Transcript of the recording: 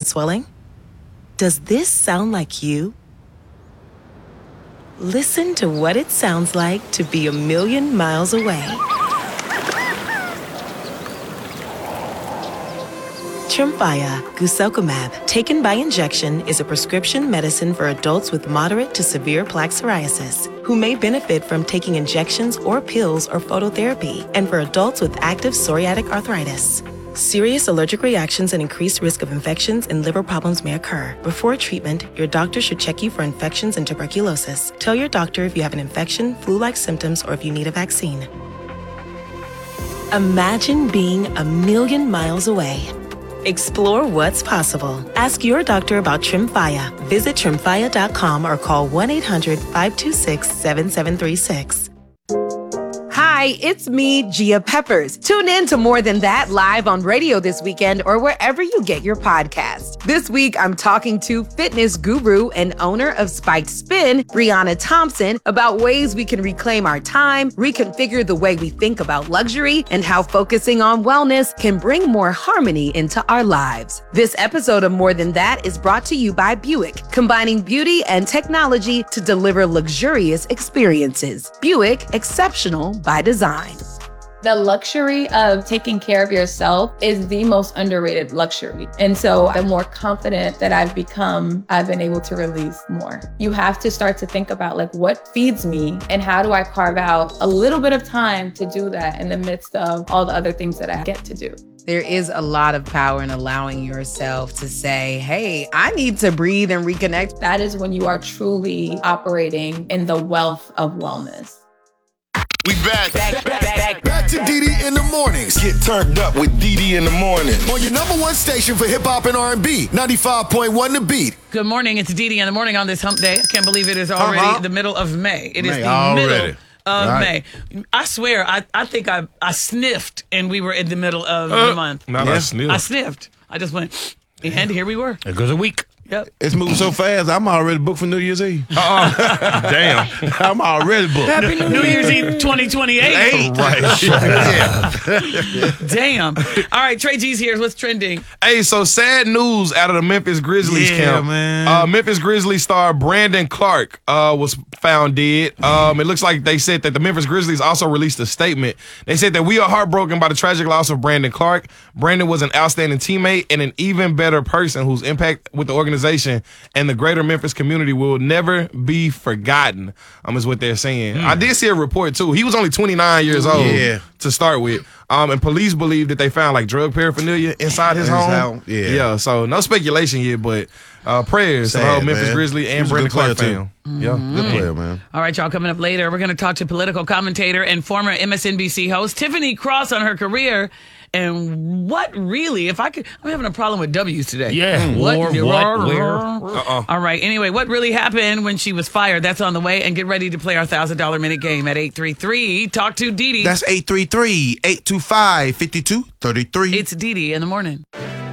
swelling? Does this sound like you? Listen to what it sounds like to be a million miles away. Tremfya guselkumab, taken by injection, is a prescription medicine for adults with moderate to severe plaque psoriasis who may benefit from taking injections or pills or phototherapy, and for adults with active psoriatic arthritis. Serious allergic reactions and increased risk of infections and liver problems may occur. Before treatment, your doctor should check you for infections and tuberculosis. Tell your doctor if you have an infection, flu-like symptoms, or if you need a vaccine. Imagine being a million miles away. Explore what's possible. Ask your doctor about Tremfya. Visit Tremfya.com or call 1-800-526-7736. Hi, it's me, Gia Peppers. Tune in to More Than That live on radio this weekend or wherever you get your podcast. This week, I'm talking to fitness guru and owner of Spiked Spin, Brianna Thompson, about ways we can reclaim our time, reconfigure the way we think about luxury, and how focusing on wellness can bring more harmony into our lives. This episode of More Than That is brought to you by Buick, combining beauty and technology to deliver luxurious experiences. Buick, exceptional by design. The luxury of taking care of yourself is the most underrated luxury. And so the more confident that I've become, I've been able to release more. You have to start to think about like what feeds me and how do I carve out a little bit of time to do that in the midst of all the other things that I get to do. There is a lot of power in allowing yourself to say, hey, I need to breathe and reconnect. That is when you are truly operating in the wealth of wellness. We back to DD in the mornings. Get turned up with DD in the morning. On your number one station for hip hop and R&B, 95.1 The Beat. Good morning. It's DD in the morning on this hump day. I can't believe it is already the middle of May. It is the middle of May. I swear, I think I sniffed and we were in the middle of the month. I sniffed. I sniffed. I just went, and here we were. It goes a week. Yep. It's moving so fast, I'm already booked for New Year's Eve. Damn. I'm already booked. Happy New Year's Eve 2028. Right. Damn. All right, Trey G's here. What's trending? Hey, so sad news out of the Memphis Grizzlies camp. Man. Memphis Grizzlies star Brandon Clark was found dead. It looks like they said that the Memphis Grizzlies also released a statement. They said that we are heartbroken by the tragic loss of Brandon Clark. Brandon was an outstanding teammate and an even better person whose impact with the organization and the greater Memphis community will never be forgotten, is what they're saying. I did see a report, too. He was only 29 years old to start with. And police believe that they found, like, drug paraphernalia inside his home. Yeah, so no speculation yet, but prayers to the whole Memphis Grizzly and Brandon Clark fam. Yeah, good player, man. All right, y'all, coming up later, we're going to talk to political commentator and former MSNBC host Tiffany Cross on her career. And what really, I'm having a problem with W's today. Yeah. What, where? All right. Anyway, what really happened when she was fired? That's on the way. And get ready to play our $1,000 minute game at 833. Talk to Dee Dee. That's 833-825-5233. It's Dee Dee in the morning.